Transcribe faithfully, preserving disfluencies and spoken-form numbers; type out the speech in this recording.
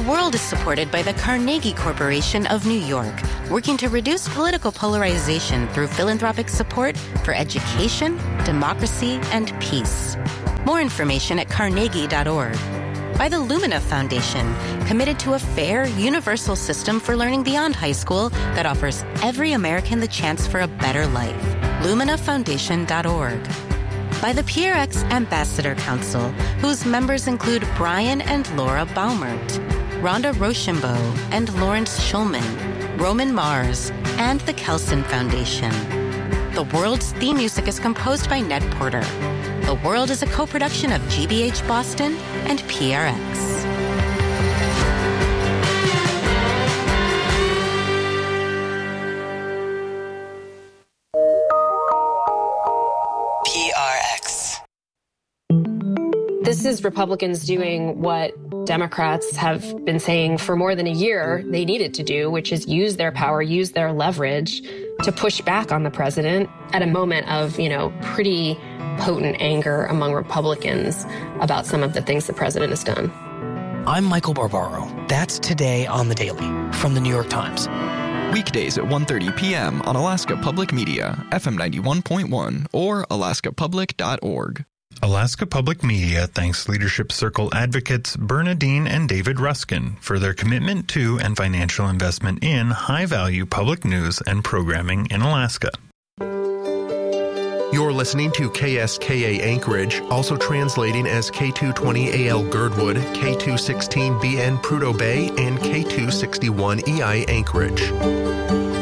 World is supported by the Carnegie Corporation of New York, working to reduce political polarization through philanthropic support for education, democracy, and peace. More information at carnegie dot org. By the Lumina Foundation, committed to a fair, universal system for learning beyond high school that offers every American the chance for a better life. lumina foundation dot org. By the P R X Ambassador Council, whose members include Brian and Laura Baumert, Rhonda Rochambeau and Lawrence Schulman, Roman Mars, and the Kelson Foundation. The World's theme music is composed by Ned Porter. The World is a co-production of G B H Boston and P R X. P R X. This is Republicans doing what Democrats have been saying for more than a year they needed to do, which is use their power, use their leverage to push back on the president at a moment of, you know, pretty potent anger among Republicans about some of the things the president has done. I'm Michael Barbaro. That's Today on the Daily from the New York Times. Weekdays at one thirty p.m. on Alaska Public Media, F M ninety-one point one or alaska public dot org. Alaska Public Media thanks Leadership Circle advocates Bernadine and David Ruskin for their commitment to and financial investment in high-value public news and programming in Alaska. You're listening to K S K A Anchorage, also translating as K two twenty A L Girdwood, K two sixteen B N Prudhoe Bay, and K two sixty-one E I Anchorage.